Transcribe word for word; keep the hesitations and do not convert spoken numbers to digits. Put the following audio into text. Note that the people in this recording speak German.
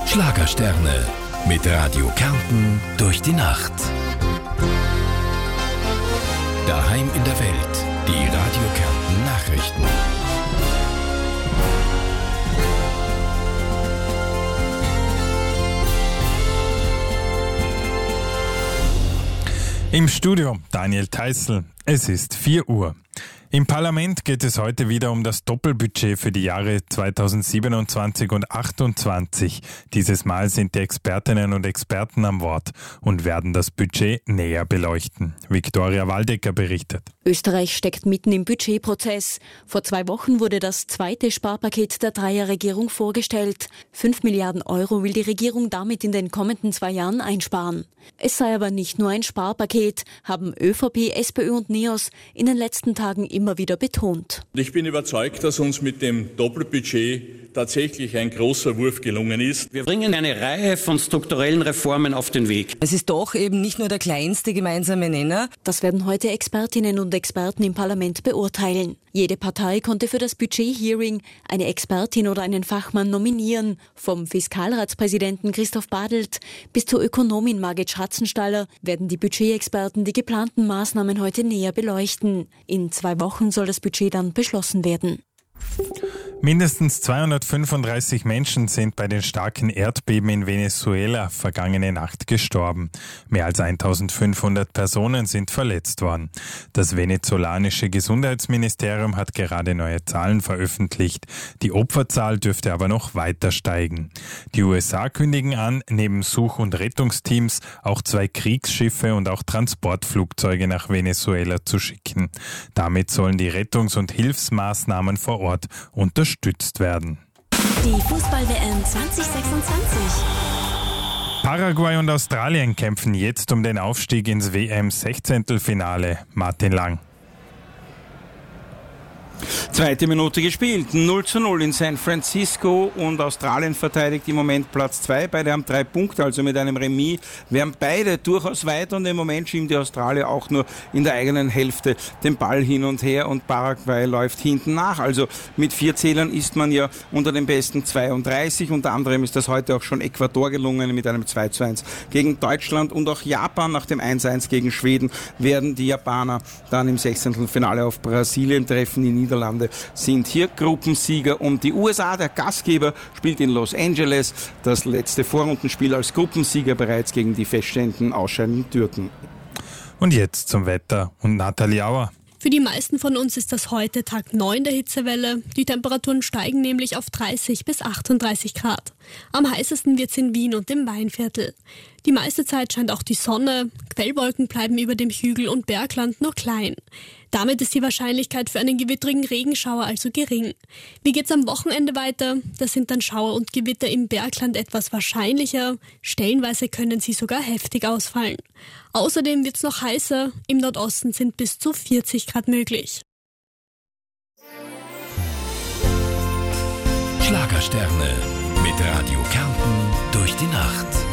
Schlagersterne mit Radio Kärnten durch die Nacht. Daheim in der Welt, die Radio Kärnten Nachrichten. Im Studio Daniel Theißl. Es ist vier Uhr. Im Parlament geht es heute wieder um das Doppelbudget für die Jahre zweitausendsiebenundzwanzig und achtundzwanzig. Dieses Mal sind die Expertinnen und Experten am Wort und werden das Budget näher beleuchten. Viktoria Waldecker berichtet. Österreich steckt mitten im Budgetprozess. Vor zwei Wochen wurde das zweite Sparpaket der Dreierregierung vorgestellt. Fünf Milliarden Euro will die Regierung damit in den kommenden zwei Jahren einsparen. Es sei aber nicht nur ein Sparpaket, haben ÖVP, SPÖ und NEOS in den letzten Tagen immer wieder betont. Ich bin überzeugt, dass uns mit dem Doppelbudget tatsächlich ein großer Wurf gelungen ist. Wir bringen eine Reihe von strukturellen Reformen auf den Weg. Es ist doch eben nicht nur der kleinste gemeinsame Nenner. Das werden heute Expertinnen und Experten im Parlament beurteilen. Jede Partei konnte für das Budget-Hearing eine Expertin oder einen Fachmann nominieren. Vom Fiskalratspräsidenten Christoph Badelt bis zur Ökonomin Margit Schatzenstaller werden die Budgetexperten die geplanten Maßnahmen heute näher beleuchten. In zwei Wochen soll das Budget dann beschlossen werden. Mindestens zweihundertfünfunddreißig Menschen sind bei den starken Erdbeben in Venezuela vergangene Nacht gestorben. Mehr als eintausendfünfhundert Personen sind verletzt worden. Das venezolanische Gesundheitsministerium hat gerade neue Zahlen veröffentlicht. Die Opferzahl dürfte aber noch weiter steigen. Die U S A kündigen an, neben Such- und Rettungsteams auch zwei Kriegsschiffe und auch Transportflugzeuge nach Venezuela zu schicken. Damit sollen die Rettungs- und Hilfsmaßnahmen vor Ort unterstützt werden. Die Fußball-W M zwanzig sechsundzwanzig. Paraguay und Australien kämpfen jetzt um den Aufstieg ins W M-Sechzehntelfinale. Martin Lang. Zweite Minute gespielt, null zu null in San Francisco und Australien verteidigt im Moment Platz zwei. Beide haben drei Punkte, also mit einem Remis wären beide durchaus weiter und im Moment schieben die Australier auch nur in der eigenen Hälfte den Ball hin und her und Paraguay läuft hinten nach. Also mit vier Zählern ist man ja unter den besten zweiunddreißig. Unter anderem ist das heute auch schon Ecuador gelungen mit einem zwei zu eins gegen Deutschland und auch Japan nach dem eins zu eins gegen Schweden werden die Japaner dann im Sechzehntelfinale auf Brasilien treffen. Die Niederlande sind hier Gruppensieger und die U S A, der Gastgeber, spielt in Los Angeles das letzte Vorrundenspiel als Gruppensieger bereits gegen die feststehenden ausscheidenden Türken. Und jetzt zum Wetter und Nathalie Auer. Für die meisten von uns ist das heute Tag neun der Hitzewelle. Die Temperaturen steigen nämlich auf dreißig bis achtunddreißig Grad. Am heißesten wird's in Wien und im Weinviertel. Die meiste Zeit scheint auch die Sonne. Quellwolken bleiben über dem Hügel und Bergland nur klein. Damit ist die Wahrscheinlichkeit für einen gewittrigen Regenschauer also gering. Wie geht's am Wochenende weiter? Da sind dann Schauer und Gewitter im Bergland etwas wahrscheinlicher. Stellenweise können sie sogar heftig ausfallen. Außerdem wird's noch heißer. Im Nordosten sind bis zu vierzig Grad möglich. Schlagersterne mit Radio Kärnten durch die Nacht.